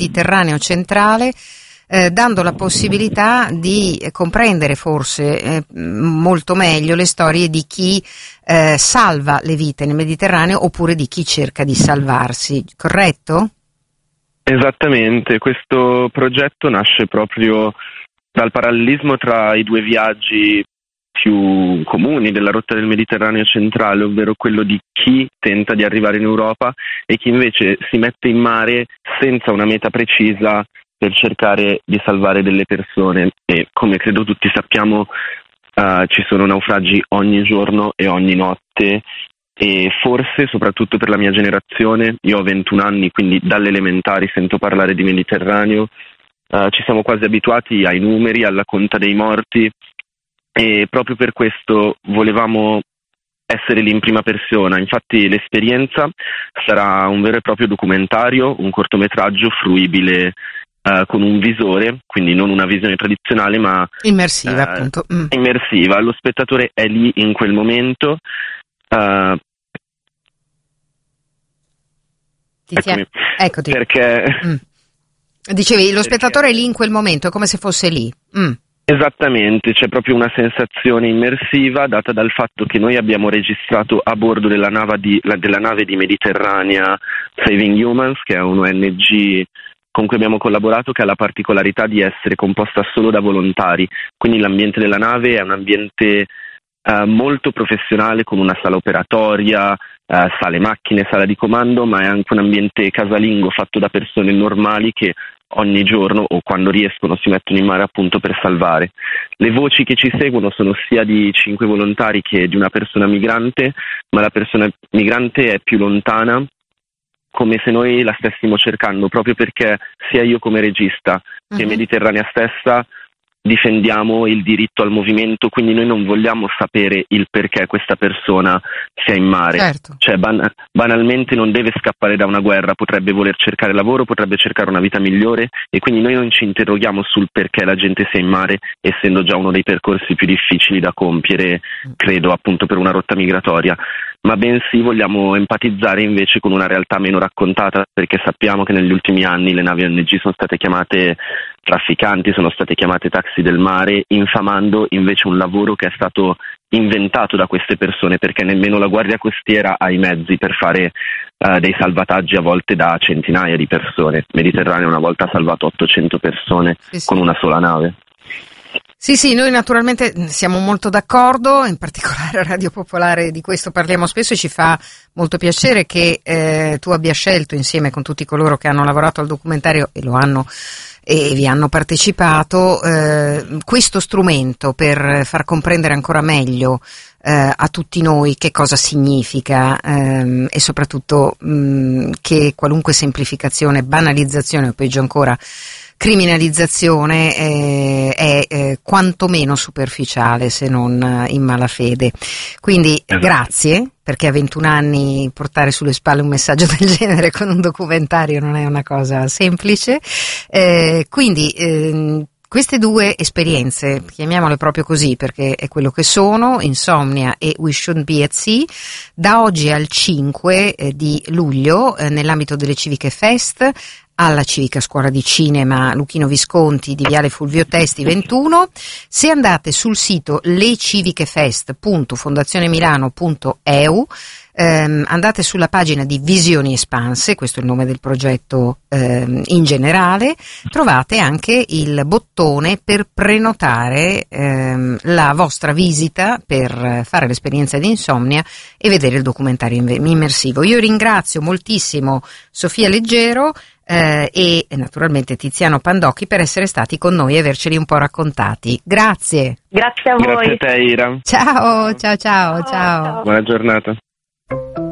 Mediterraneo centrale, dando la possibilità di comprendere forse molto meglio le storie di chi salva le vite nel Mediterraneo oppure di chi cerca di salvarsi, corretto? Esattamente, questo progetto nasce proprio dal parallelismo tra i due viaggi più comuni della rotta del Mediterraneo centrale, ovvero quello di chi tenta di arrivare in Europa e chi invece si mette in mare senza una meta precisa per cercare di salvare delle persone. E come credo tutti sappiamo, ci sono naufragi ogni giorno e ogni notte, e forse soprattutto per la mia generazione, io ho 21 anni, quindi dalle elementari sento parlare di Mediterraneo, ci siamo quasi abituati ai numeri, alla conta dei morti, e proprio per questo volevamo essere lì in prima persona. Infatti l'esperienza sarà un vero e proprio documentario, un cortometraggio fruibile con un visore, quindi non una visione tradizionale ma immersiva, appunto. Immersiva. Lo spettatore è lì in quel momento. Eccoti. Perché dicevi, lo spettatore è lì in quel momento, è come se fosse lì. Esattamente, c'è proprio una sensazione immersiva data dal fatto che noi abbiamo registrato a bordo della nave di Mediterranea Saving Humans, che è un ONG con cui abbiamo collaborato, che ha la particolarità di essere composta solo da volontari, quindi l'ambiente della nave è un ambiente molto professionale, con una sala operatoria, sale macchine, sala di comando, ma è anche un ambiente casalingo fatto da persone normali che ogni giorno o quando riescono si mettono in mare appunto per salvare. Le voci che ci seguono sono sia di 5 volontari che di una persona migrante, ma la persona migrante è più lontana, come se noi la stessimo cercando, proprio perché sia io come regista che Mediterranea stessa difendiamo il diritto al movimento, quindi noi non vogliamo sapere il perché questa persona sia in mare. Certo. Cioè banalmente non deve scappare da una guerra, potrebbe voler cercare lavoro, potrebbe cercare una vita migliore, e quindi noi non ci interroghiamo sul perché la gente sia in mare, essendo già uno dei percorsi più difficili da compiere, credo, appunto per una rotta migratoria, ma bensì vogliamo empatizzare invece con una realtà meno raccontata, perché sappiamo che negli ultimi anni le navi ONG sono state chiamate trafficanti, sono state chiamate taxi del mare, infamando invece un lavoro che è stato inventato da queste persone, perché nemmeno la Guardia Costiera ha i mezzi per fare dei salvataggi a volte da centinaia di persone. Mediterraneo una volta ha salvato 800 persone con una sola nave. Sì, noi naturalmente siamo molto d'accordo, in particolare a Radio Popolare di questo parliamo spesso e ci fa molto piacere che tu abbia scelto, insieme con tutti coloro che hanno lavorato al documentario e vi hanno partecipato, questo strumento per far comprendere ancora meglio a tutti noi che cosa significa e soprattutto che qualunque semplificazione, banalizzazione o peggio ancora criminalizzazione è quantomeno superficiale, se non in malafede. Quindi grazie, perché a 21 anni portare sulle spalle un messaggio del genere con un documentario non è una cosa semplice. Quindi queste due esperienze, chiamiamole proprio così perché è quello che sono, Insomnia e We Shouldn't Be at Sea, da oggi al 5 di luglio nell'ambito delle Civiche Fest alla Civica Scuola di Cinema Luchino Visconti di Viale Fulvio Testi 21. Se andate sul sito lecivicefest.fondazionemilano.eu, andate sulla pagina di Visioni Espanse, questo è il nome del progetto in generale, trovate anche il bottone per prenotare la vostra visita per fare l'esperienza di Insomnia e vedere il documentario immersivo. Io ringrazio moltissimo Sofia Leggero e naturalmente Tiziano Pandocchi per essere stati con noi e averceli un po' raccontati. Grazie. Grazie a voi. Grazie a te, Ira. Ciao. Buona giornata.